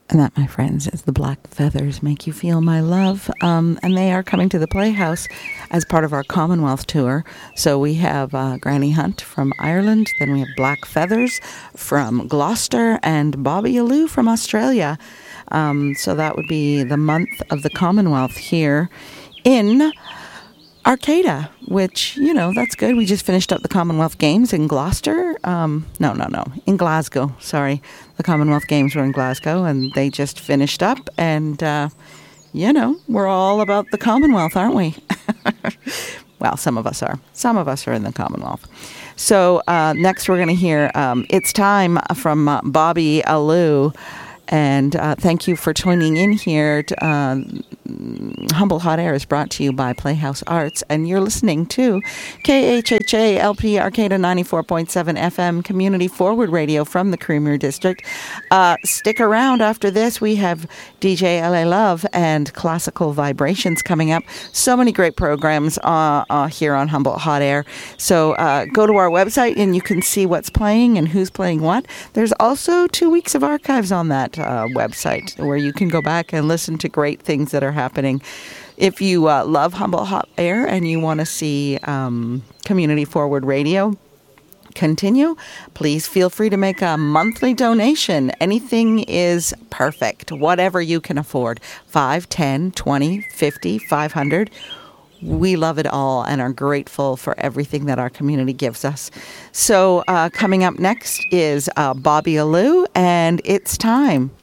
And that, my friends, is the Black Feathers Make You Feel My Love. And they are coming to the Playhouse as part of our Commonwealth tour. So we have Granny Hunt from Ireland, then we have Black Feathers from Gloucester, and Bobby Alou from Australia. So that would be the month of the Commonwealth here in Arcata, which, you know, that's good. We just finished up the Commonwealth Games in Gloucester. In Glasgow. Sorry. The Commonwealth Games were in Glasgow, and they just finished up. And, we're all about the Commonwealth, aren't we? Well, some of us are. Some of us are in the Commonwealth. So next we're going to hear It's Time from Bobby Alou. And thank you for tuning in here. Humble Hot Air is brought to you by Playhouse Arts, and you're listening to KHHA LP Arcata 94.7 FM Community Forward Radio from the Creamery District. Stick around after this. We have DJ LA Love and Classical Vibrations coming up. So many great programs here on Humble Hot Air. So go to our website and you can see what's playing and who's playing what. There's also 2 weeks of archives on that website where you can go back and listen to great things that are happening. If you love Humble Hot Air and you want to see Community Forward Radio continue, please feel free to make a monthly donation. Anything is perfect, whatever you can afford. 5, 10, 20, 50, 500. We love it all and are grateful for everything that our community gives us. So coming up next is Bobby Alou, and It's Time.